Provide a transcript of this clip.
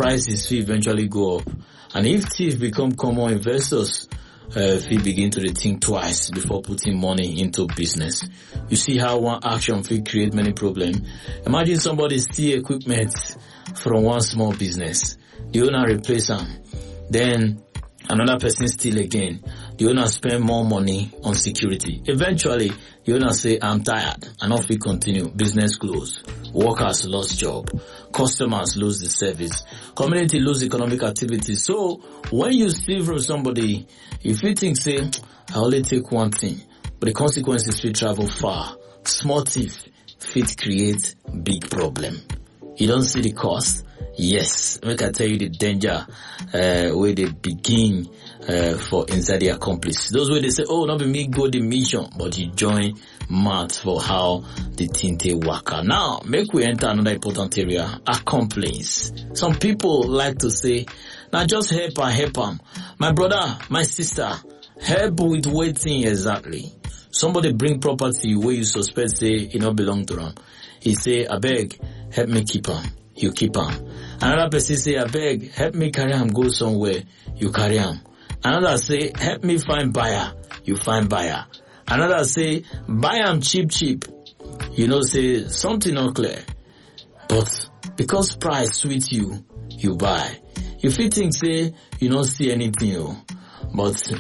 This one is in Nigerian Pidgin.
prices will eventually go up. And if thieves become common, investors will begin to think twice before putting money into business. You see how one action will create many problems. Imagine somebody steal equipment from one small business. The owner replace them. Then another person steal again. The owner spend more money on security. Eventually, the owner say, I'm tired. And off we continue. Business close. Workers lost job. Customers lose the service. Community lose economic activity. So, when you steal from somebody, if you think, say, I only take one thing, but the consequences will travel far. Small thief fit create big problem. You don't see the cost? Yes. I can tell you the danger where they begin for inside the accomplice. Those where they say, oh, not be me go the mission, but you join math for how the thing they work. Now, make we enter another important area, accomplice. Some people like to say, now just help them. My brother, my sister, help with waiting exactly. Somebody bring property where you suspect say it not belong to them. He say, I beg, help me keep them. You keep them. Another person say, I beg, help me carry them go somewhere. You carry them. Another say, help me find buyer. You find buyer. Another say, buy them cheap. You know, say something not clear. But because price sweet you, you buy. If you think say, you don't see anything, but